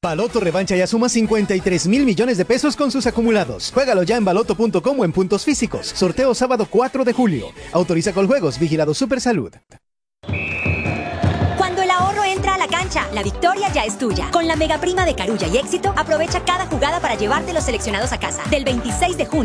Baloto revancha ya suma 53,000 millones de pesos con sus acumulados. Juégalo ya en baloto.com o en puntos físicos. Sorteo sábado 4 de julio. Autoriza con juegos. Vigilado Supersalud. Cuando el ahorro entra a la cancha, la victoria ya es tuya. Con la mega prima de Carulla y Éxito, aprovecha cada jugada para llevarte los seleccionados a casa. Del 26 de junio